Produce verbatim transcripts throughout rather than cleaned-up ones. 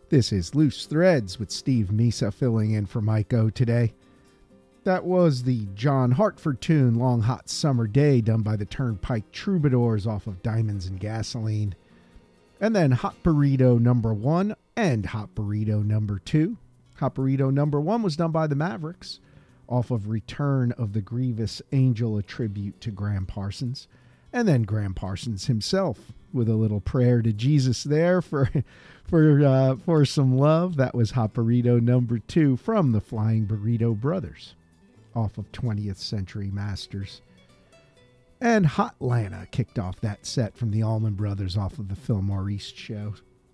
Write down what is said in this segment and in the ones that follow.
This is Loose Threads with Steve Misa filling in for Mike O today. That was the John Hartford tune, Long Hot Summer Day, done by the Turnpike Troubadours off of Diamonds and Gasoline. And then Hot Burrito number one and Hot Burrito number two. Hot Burrito number one was done by the Mavericks off of Return of the Grievous Angel, a tribute to Graham Parsons. And then Graham Parsons himself with a little prayer to Jesus there for for uh, for some love. That was Hot Burrito number two from the Flying Burrito Brothers off of twentieth Century Masters. And Hot Lana kicked off that set from the Allman Brothers off of the Fillmore East show.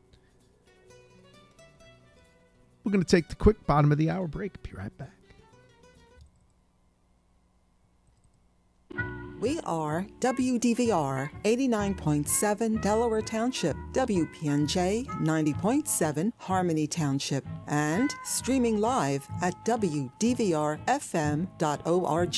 We're going to take the quick bottom of the hour break. Be right back. We are W D V R eighty-nine point seven Delaware Township, W P N J ninety point seven Harmony Township, and streaming live at W D V R F M dot org.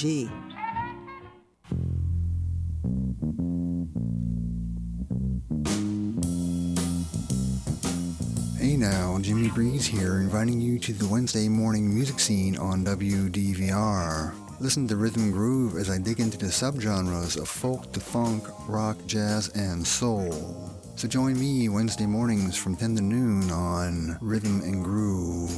Hey now, Jimmy Breeze here, inviting you to the Wednesday morning music scene on W D V R. Listen to Rhythm and Groove as I dig into the subgenres of folk to funk, rock, jazz, and soul. So join me Wednesday mornings from ten to noon on Rhythm and Groove.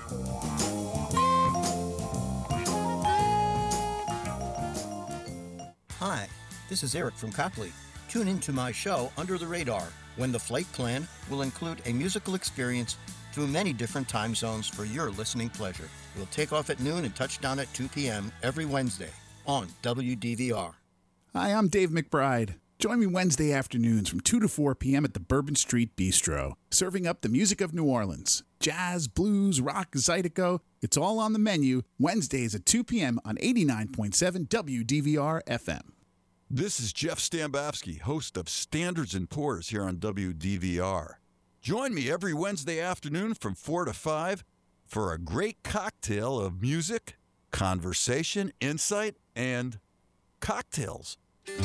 Hi, this is Eric from Copley. Tune into my show Under the Radar, when the flight plan will include a musical experience through many different time zones for your listening pleasure. We'll take off at noon and touch down at two p.m. every Wednesday on W D V R. Hi, I'm Dave McBride. Join me Wednesday afternoons from two to four p.m. at the Bourbon Street Bistro, serving up the music of New Orleans. Jazz, blues, rock, zydeco, it's all on the menu Wednesdays at two p.m. on eighty-nine point seven W D V R F M. This is Jeff Stambowski, host of Standards and Pours here on W D V R. Join me every Wednesday afternoon from four to five for a great cocktail of music, conversation, insight, and cocktails.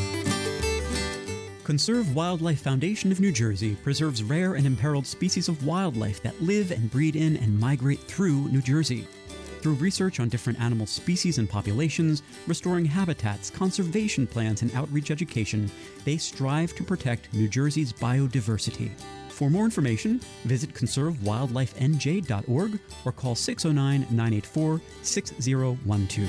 Conserve Wildlife Foundation of New Jersey preserves rare and imperiled species of wildlife that live and breed in and migrate through New Jersey. Through research on different animal species and populations, restoring habitats, conservation plans, and outreach education, they strive to protect New Jersey's biodiversity. For more information, visit conserve wildlife n j dot org or call six oh nine, nine eight four, six oh one two.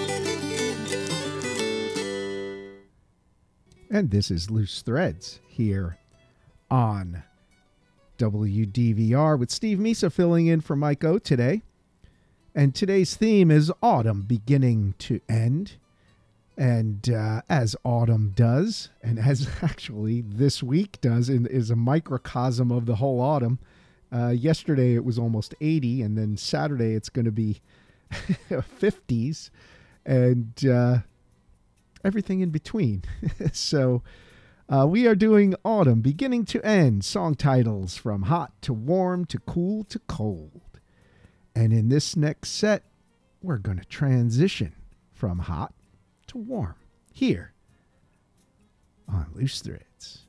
And this is Loose Threads here on W D V R with Steve Misa filling in for Mike O today. And today's theme is autumn beginning to end. And uh, as autumn does, and as actually this week does, and is a microcosm of the whole autumn. Uh, yesterday it was almost eighty, and then Saturday it's going to be fifties, and uh, everything in between. so uh, we are doing autumn beginning to end, song titles from hot to warm to cool to cold. And in this next set, we're going to transition from hot to warm here on Loose Threads.